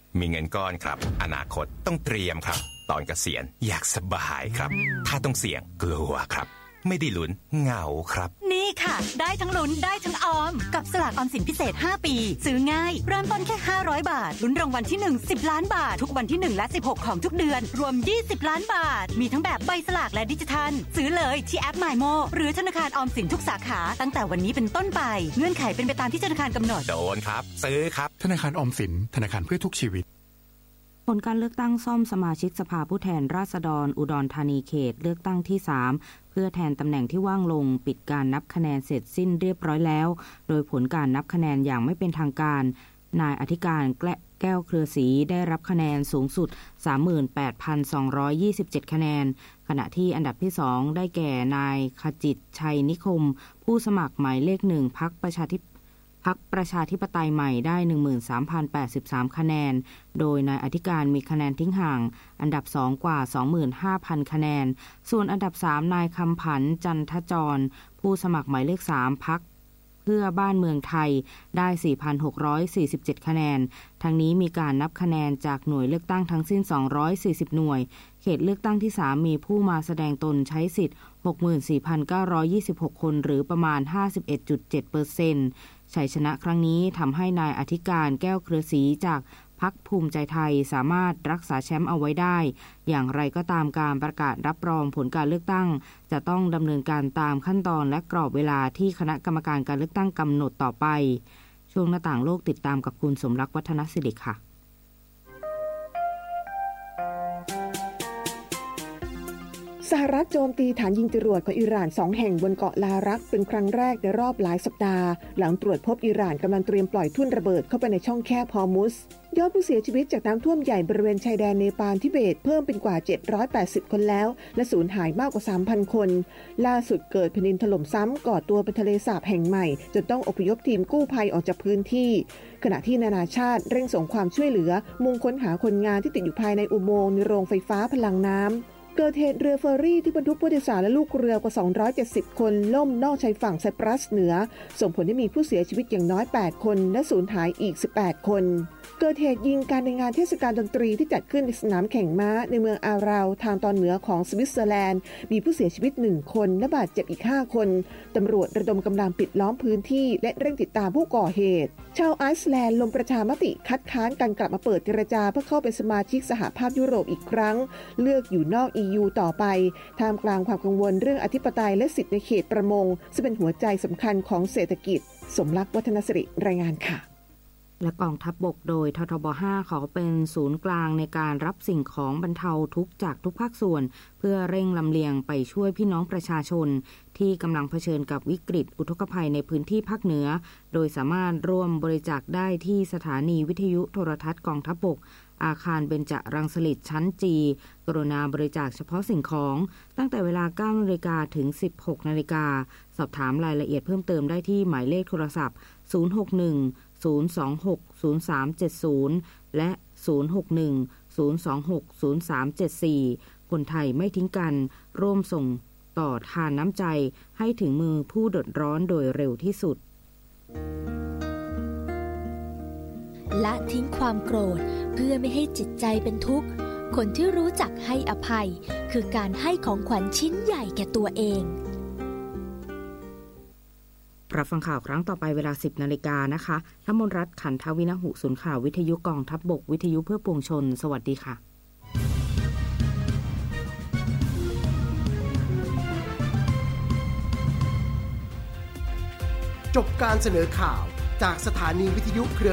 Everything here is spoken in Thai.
มีเงินก้อนครับอนาคตต้องเตรียมครับตอนเกษียณอยากสบายครับถ้าต้องเสี่ยงกลัวครับไม่ได้ลุ้นเหงาครับนี่ค่ะได้ทั้งลุ้นได้ทั้งออมกับสลากออมสินพิเศษ5ปีซื้อง่ายเริ่มต้นแค่500บาทลุ้นรางวัลที่1 10ล้านบาททุกวันที่1และ16ของทุกเดือนรวม20ล้านบาทมีทั้งแบบใบสลากและดิจิทัลซื้อเลยที่แอป MyMo หรือธนาคารออมสินทุกสาขาตั้งแต่วันนี้เป็นต้นไปเงื่อนไขเป็นไปตามที่ธนาคารกำหนดโดนครับซื้อครับธนาคารออมสินธนาคารเพื่อทุกชีวิตผลการเลือกตั้งซ่อมสมาชิกสภาผู้แทนราษฎรอุดรธานีเขตเลือกตั้งที่3เพื่อแทนตำแหน่งที่ว่างลงปิดการนับคะแนนเสร็จสิ้นเรียบร้อยแล้วโดยผลการนับคะแนนอย่างไม่เป็นทางการนายอธิการแก้วเครือศรีได้รับคะแนนสูงสุด 38,227 คะแนนขณะที่อันดับที่2ได้แก่นายขจิตชัยนิคมผู้สมัครหมายเลข1พรรคประชาธิปไตยใหม่ได้ 13,083 คะแนนโดยนายอธิการมีคะแนนทิ้งห่างอันดับ2กว่า 25,000 คะแนนส่วนอันดับ3นายคำผันจันทจรผู้สมัครหมายเลข3พรรคเพื่อบ้านเมืองไทยได้ 4,647 คะแนนทั้งนี้มีการนับคะแนนจากหน่วยเลือกตั้งทั้งสิ้น240หน่วยเขตเลือกตั้งที่3มีผู้มาแสดงตนใช้สิทธิ์ 64,926 คนหรือประมาณ 51.7%ชัยชนะครั้งนี้ทำให้นายอธิการแก้วเครือศรีจากพรรคภูมิใจไทยสามารถรักษาแชมป์เอาไว้ได้อย่างไรก็ตามการประกาศรับรองผลการเลือกตั้งจะต้องดำเนินการตามขั้นตอนและกรอบเวลาที่คณะกรรมการการเลือกตั้งกำหนดต่อไปช่วงหน้าต่างโลกติดตามกับคุณสมรักวัฒนสิริค่ะสหรัฐโจมตีฐานยิงจรวดของอิหร่าน2แห่งบนเกาะลารักเป็นครั้งแรกในรอบหลายสัปดาห์หลังตรวจพบอิหร่านกำลังเตรียมปล่อยทุ่นระเบิดเข้าไปในช่องแคบฮอร์มุซยอดผู้เสียชีวิตจากน้ำท่วมใหญ่บริเวณชายแดนเนปาลทิเบตเพิ่มเป็นกว่า780คนแล้วและสูญหายมากกว่า 3,000 คนล่าสุดเกิดแผ่นดินถล่มซ้ำก่อตัวเป็นทะเลสาบแห่งใหม่จนต้องอพยพทีมกู้ภัยออกจากพื้นที่ขณะที่นานาชาติเร่งส่งความช่วยเหลือมุ่งค้นหาคนงานที่ติดอยู่ภายในอุโมงค์ในโรงไฟฟ้าพลังน้ำเกิดเหตุเรือเฟอร์รี่ที่บรรทุกผู้โดยสารและลูกเรือกว่า270คนล่มนอกชายฝั่งไซปรัสเหนือส่งผลให้มีผู้เสียชีวิตอย่างน้อย8คนและสูญหายอีก18คนเกิดเหตุยิงการในงานเทศกาลดนตรีที่จัดขึ้นในสนามแข่งม้าในเมืองอาราวทางตอนเหนือของสวิตเซอร์แลนด์มีผู้เสียชีวิต1คนและบาดเจ็บอีก5คนตำรวจระดมกำลังปิดล้อมพื้นที่และเร่งติดตามผู้ก่อเหตุชาวไอซ์แลนด์ลงประชามติคัดค้านการกลับมาเปิดเจรจาเพื่อเข้าเป็นสมาชิกสหภาพยุโรปอีกครั้งเลือกอยู่นอก EU ต่อไปท่ามกลางความกังวลเรื่องอธิปไตยและสิทธิในเขตประมงซึ่งเป็นหัวใจสำคัญของเศรษฐกิจสมรักวัฒนสิริรายงานค่ะและกองทัพบกโดยททบ5ขอเป็นศูนย์กลางในการรับสิ่งของบรรเทาทุกข์จากทุกภาคส่วนเพื่อเร่งลำเลียงไปช่วยพี่น้องประชาชนที่กำลังเผชิญกับวิกฤตอุทกภัยในพื้นที่ภาคเหนือโดยสามารถร่วมบริจาคได้ที่สถานีวิทยุโทรทัศน์กองทัพบกอาคารเบญจรังสฤษฎ์ชั้นจีกรุณาบริจาคเฉพาะสิ่งของตั้งแต่เวลา 9:00 นถึง 16:00 นสอบถามรายละเอียดเพิ่มเติมได้ที่หมายเลขโทรศัพท์061-026-0370และ061-026-0374คนไทยไม่ทิ้งกันร่วมส่งต่อทานน้ำใจให้ถึงมือผู้เดือดร้อนโดยเร็วที่สุดละทิ้งความโกรธเพื่อไม่ให้จิตใจเป็นทุกข์คนที่รู้จักให้อภัยคือการให้ของขวัญชิ้นใหญ่แก่ตัวเองรับฟังข่าวครั้งต่อไปเวลา 10:00 นนะคะธมนรัตน์ขันทวินหุศูนย์ข่าววิทยุกองทัพบกวิทยุเพื่อปวงชนสวัสดีค่ะจบการเสนอข่าวจากสถานีวิทยุเครือ